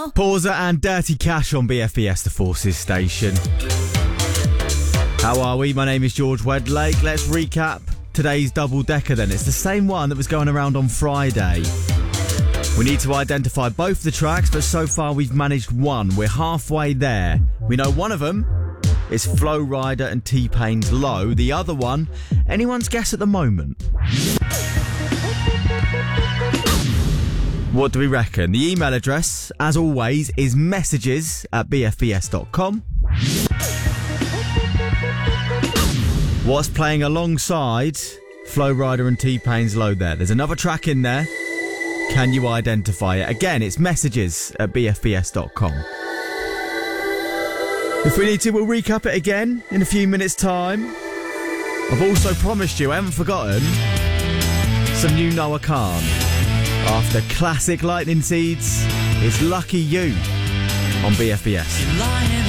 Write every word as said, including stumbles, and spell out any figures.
Pauser and Dirty Cash on B F B S, the Forces station. How are we? My name is George Wedlake. Let's recap today's double-decker then. It's the same one that was going around on Friday. We need to identify both the tracks, but so far we've managed one. We're halfway there. We know one of them is Flo Rida and T-Pain's Low. The other one, anyone's guess at the moment. What do we reckon? The email address, as always, is messages at b f b s dot com. What's playing alongside Flo Rida and T-Pain's Low there? There's another track in there. Can you identify it? Again, it's messages at b f b s dot com. If we need to, we'll recap it again in a few minutes' time. I've also promised you, I haven't forgotten, some new Noah Khan. After classic Lightning Seeds, it's Lucky You on B F B S.